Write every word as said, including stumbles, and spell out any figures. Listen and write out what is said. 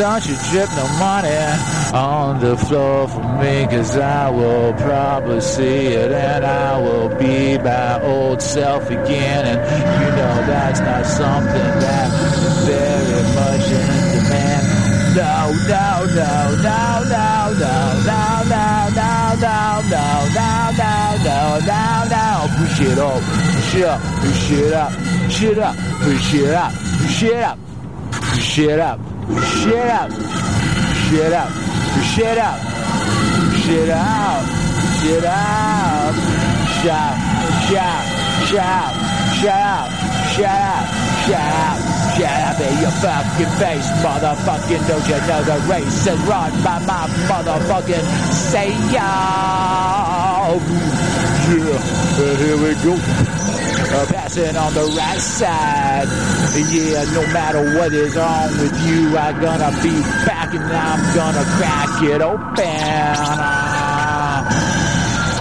Don't you drip no money on the floor for me, cause I will probably see it and I will be my old self again. And you know that's not something that's very much in demand. No, no, no, no, no, no, no, no, no, no, no, no, no, no, no, no. Push it up, push it up, push it up, push it up, push it up, push it up, push it up, push it up, push it up, push it up, push it out, push it out. Shout, shout, shout, shout, shout, shout. Shut up in your fucking face, motherfucking, don't you know the race is run by my motherfucking say yo. Yeah, and here we go. Uh, passing on the right side. Yeah, no matter what is wrong with you, I'm gonna be back and I'm gonna crack it open. Uh,